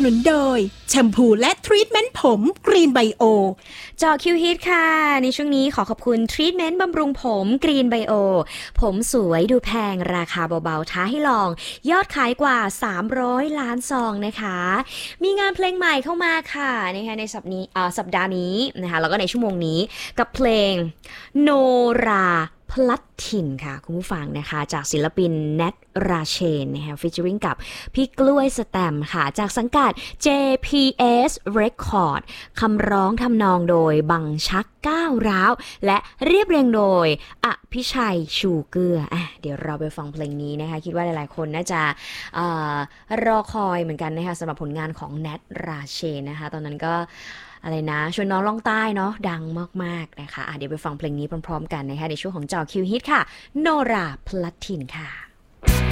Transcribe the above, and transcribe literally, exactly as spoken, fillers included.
นุนโดยแชมพูและทรีทเมนต์ผมกรีนไบโอเจาะคิวฮิตค่ะในช่วงนี้ขอขอบคุณทรีทเมนต์บำรุงผมกรีนไบโอผมสวยดูแพงราคาเบาๆท้าให้ลองยอดขายกว่าสามร้อยล้านซองนะคะมีงานเพลงใหม่เข้ามาค่ะนะคะในสัปดาห์นี้สัปดาห์นี้นะคะแล้วก็ในชั่วโมงนี้กับเพลงโนราพลัดถิ่นค่ะคุณผู้ฟังนะคะจากศิลปินแนทราเชนนะคะฟีเจอริ่งกับพี่กล้วยสแตมค่ะจากสังกัด เจ พี เอส Record คำร้องทำนองโดยบังชักก้าวร้าวและเรียบเรียงโดยอภิชัยชูเกื้ออ่ะเดี๋ยวเราไปฟังเพลงนี้นะคะคิดว่าหลายๆคนน่าจะเอ่อรอคอยเหมือนกันนะคะสำหรับผลงานของแนทราเชนนะคะตอนนั้นก็อะไรนะชวนน้องล่องใต้เนาะดังมากๆนะคะอ่ะเดี๋ยวไปฟังเพลงนี้พร้อมๆกันนะคะในช่วงของเจาะคิวฮิตค่ะโนราพลัดถิ่นค่ะ